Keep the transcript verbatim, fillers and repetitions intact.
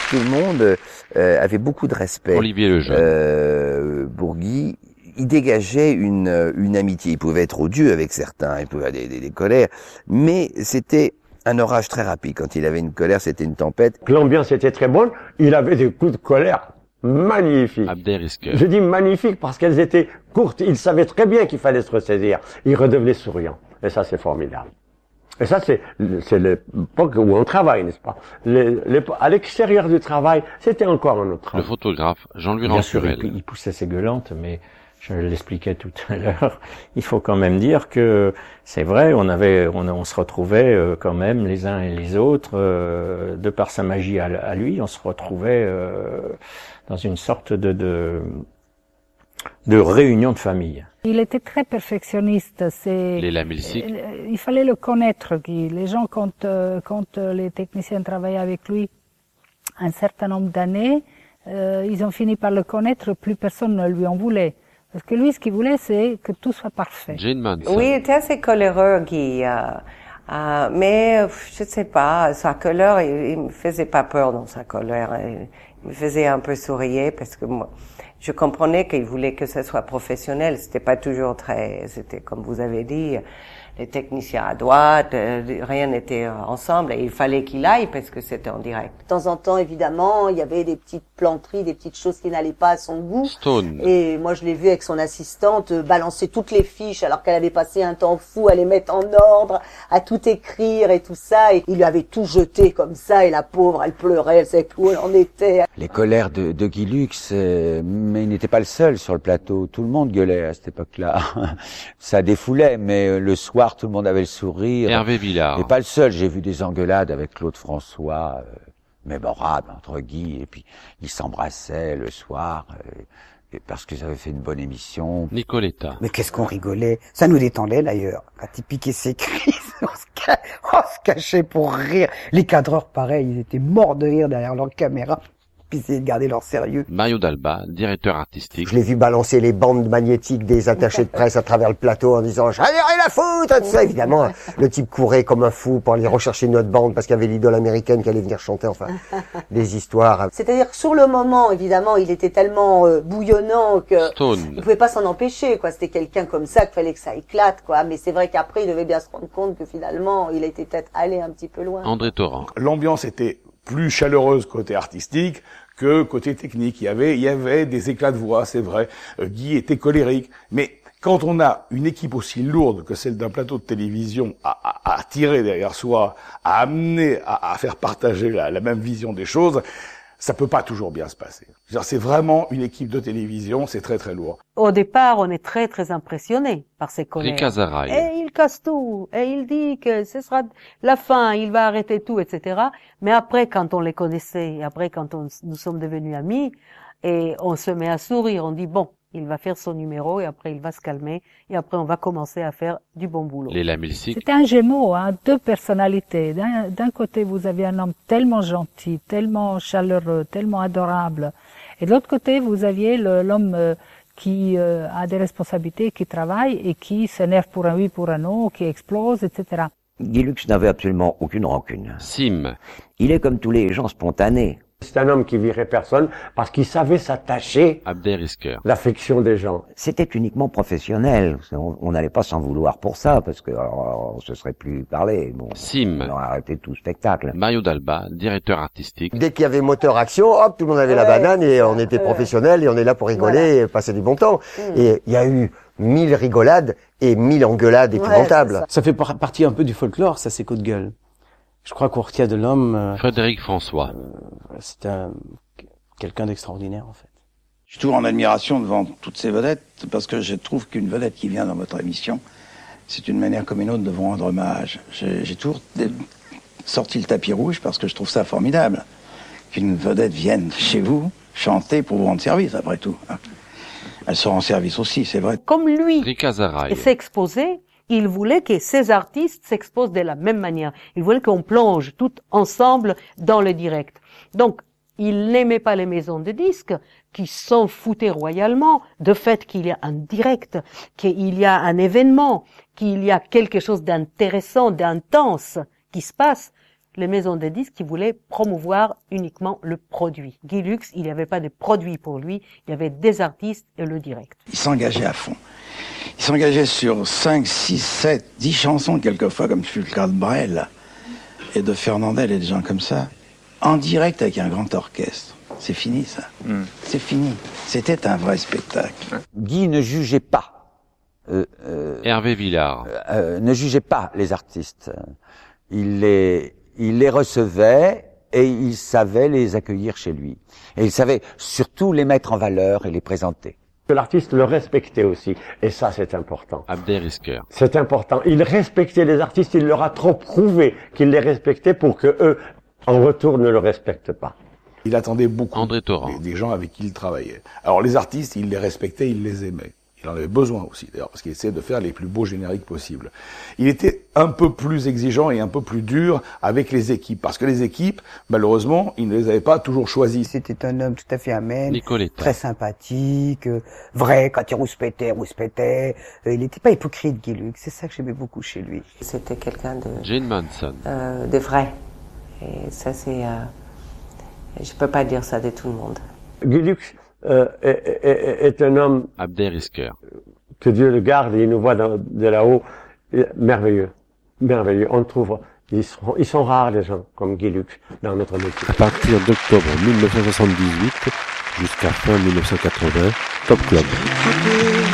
tout le monde euh, avait beaucoup de respect. Olivier Lejeune. Euh, pour Guy, il dégageait une, une amitié. Il pouvait être odieux avec certains, il pouvait avoir des, des, des colères, mais c'était un orage très rapide. Quand il avait une colère, c'était une tempête. L'ambiance était très bonne, il avait des coups de colère magnifiques. Abderrahmane. Je dis magnifiques parce qu'elles étaient courtes, il savait très bien qu'il fallait se ressaisir. Il redevenait souriant, et ça c'est formidable. Et ça c'est c'est l'époque où on travaille, n'est-ce pas? Les, les, à l'extérieur du travail, c'était encore un autre travail. Le photographe Jean-Louis Bien sûr, Ransurel. il, il poussait ses gueulantes, mais je l'expliquais tout à l'heure, il faut quand même dire que c'est vrai, on avait, on, on se retrouvait euh, quand même les uns et les autres, euh, de par sa magie à, à lui, on se retrouvait euh, dans une sorte de, de de réunion de famille. Il était très perfectionniste. C'est, Léla Milsic. il fallait le connaître, Guy. Les gens, quand, euh, quand les techniciens travaillaient avec lui un certain nombre d'années, euh, ils ont fini par le connaître, plus personne ne lui en voulait. Parce que lui, ce qu'il voulait, c'est que tout soit parfait. Jane Manson. Oui, il était assez coléreux, Guy. Euh, euh, mais, je ne sais pas, sa colère, il, il me faisait pas peur dans sa colère. Il, il me faisait un peu sourire parce que moi, je comprenais qu'il voulait que ça soit professionnel. C'était pas toujours très, c'était comme vous avez dit, les techniciens à droite, euh, rien n'était ensemble et il fallait qu'il aille parce que c'était en direct. De temps en temps, évidemment, il y avait des petites planteries, des petites choses qui n'allaient pas à son goût. Stone. Et moi, je l'ai vu avec son assistante euh, balancer toutes les fiches alors qu'elle avait passé un temps fou à les mettre en ordre, à tout écrire et tout ça. Et il lui avait tout jeté comme ça et la pauvre, elle pleurait, elle savait plus où elle en était. Les colères de, de Guy Lux, euh, mais il n'était pas le seul sur le plateau. Tout le monde gueulait à cette époque-là. Ça défoulait, mais euh, le soir, tout le monde avait le sourire. Hervé Villard. Et pas le seul. J'ai vu des engueulades avec Claude François, euh, mémorables entre Guy, et puis ils s'embrassaient le soir, euh, parce qu'ils avaient fait une bonne émission. Nicoletta. Mais qu'est-ce qu'on rigolait. Ça nous détendait d'ailleurs. Quand il piquait ses crises, on se, ca... on se cachait pour rire. Les cadreurs, pareil, ils étaient morts de rire derrière leur caméra. Puis essayer de garder leur sérieux. Mario Dalba, directeur artistique. Je l'ai vu balancer les bandes magnétiques des attachés de presse à travers le plateau en disant « J'en ai rien à foutre !» tout ça. Évidemment, le type courait comme un fou pour aller rechercher une autre bande parce qu'il y avait l'idole américaine qui allait venir chanter, enfin, des histoires. C'est-à-dire que sur le moment, évidemment, il était tellement euh, bouillonnant que Stone. il pouvait pas s'en empêcher, quoi. C'était quelqu'un comme ça qu'il fallait que ça éclate, quoi. Mais c'est vrai qu'après, il devait bien se rendre compte que finalement, il était peut-être allé un petit peu loin. André Torrent. L'ambiance était plus chaleureuse côté artistique que côté technique. Il y avait, il y avait des éclats de voix, c'est vrai. Euh, Guy était colérique. Mais quand on a une équipe aussi lourde que celle d'un plateau de télévision à, à, à tirer derrière soi, à amener, à, à faire partager la, la même vision des choses, ça peut pas toujours bien se passer. C'est vraiment une équipe de télévision, c'est très très lourd. Au départ, on est très très impressionné par ses colères. Rika Zaraï. Et il casse tout, et il dit que ce sera la fin, il va arrêter tout, et cetera. Mais après, quand on les connaissait, et après quand on, nous sommes devenus amis, et on se met à sourire, on dit bon, il va faire son numéro, et après il va se calmer, et après on va commencer à faire du bon boulot. Léla Milsic. C'était un Gémeaux, hein, deux personnalités. D'un, d'un côté, vous aviez un homme tellement gentil, tellement chaleureux, tellement adorable. Et de l'autre côté, vous aviez le, l'homme euh, qui euh, a des responsabilités, qui travaille et qui s'énerve pour un oui, pour un non, qui explose, et cetera. Guy Lux n'avait absolument aucune rancune. Sim. Il est comme tous les gens spontanés. C'est un homme qui virait personne parce qu'il savait s'attacher Abderrahmane. l'affection des gens. C'était uniquement professionnel. On n'allait pas s'en vouloir pour ça, parce que alors, on se serait plus parlé. Bon, Sim. on aurait arrêté tout spectacle. Mario Dalba, directeur artistique. Dès qu'il y avait moteur action, hop, tout le monde avait la Ouais. banane et on était professionnels et on est là pour rigoler Voilà. et passer du bon temps. Mm. Et il y a eu mille rigolades et mille engueulades Ouais, épouvantables. c'est ça. Ça fait par- partie un peu du folklore, ça, ces coups de gueule. Je crois qu'on retient de l'homme, euh, Frédéric François. euh, c'est un, quelqu'un d'extraordinaire, en fait. Je suis toujours en admiration devant toutes ces vedettes, parce que je trouve qu'une vedette qui vient dans votre émission, c'est une manière comme une autre de vous rendre hommage. J'ai, j'ai toujours dé- sorti le tapis rouge parce que je trouve ça formidable. Qu'une vedette vienne chez vous chanter pour vous rendre service, après tout. Elle se rend service aussi, c'est vrai. Comme lui Rika Zaraï. s'est exposé, il voulait que ces artistes s'exposent de la même manière. Il voulait qu'on plonge tout ensemble dans le direct. Donc, il n'aimait pas les maisons de disques qui s'en foutaient royalement de fait qu'il y a un direct, qu'il y a un événement, qu'il y a quelque chose d'intéressant, d'intense qui se passe. les maisons de disques qui voulaient promouvoir uniquement le produit. Guy Lux, il n'y avait pas de produit pour lui, il y avait des artistes et le direct. Il s'engageait à fond. Il s'engageait sur cinq, six, sept, dix chansons quelquefois, comme fut le cas de Brel et de Fernandel et des gens comme ça, en direct avec un grand orchestre. C'est fini ça. Mm. C'est fini. C'était un vrai spectacle. Guy ne jugeait pas. Euh, euh, Hervé Villard. Euh, ne jugeait pas les artistes. Il les, il les recevait et il savait les accueillir chez lui. Et il savait surtout les mettre en valeur et les présenter. Que l'artiste le respectait aussi. Et ça, c'est important. Abder Isker. C'est important. Il respectait les artistes, il leur a trop prouvé qu'il les respectait pour que eux, en retour, ne le respectent pas. Il attendait beaucoup André Torrent. des, des gens avec qui il travaillait. Alors les artistes, il les respectait, il les aimait. Il en avait besoin aussi, d'ailleurs, parce qu'il essayait de faire les plus beaux génériques possibles. Il était un peu plus exigeant et un peu plus dur avec les équipes, parce que les équipes, malheureusement, il ne les avait pas toujours choisies. C'était un homme tout à fait amène, Nicoletta. très sympathique, euh, vrai, quand il rouspétait, rouspétait. Euh, il n'était pas hypocrite, Guy Lux. C'est ça que j'aimais beaucoup chez lui. C'était quelqu'un de... Jane Manson. Euh, de vrai. Et ça, c'est... Euh, je peux pas dire ça de tout le monde. Guy Lux euh, est, est, est un homme... Abder Isker. Que Dieu le garde et il nous voit dans, de là-haut. Merveilleux. Merveilleux. On trouve... Ils sont, ils sont rares, les gens comme Guy Lux, dans notre métier. À partir d'octobre mille neuf cent soixante-dix-huit jusqu'à fin mille neuf cent quatre-vingts, Top Club.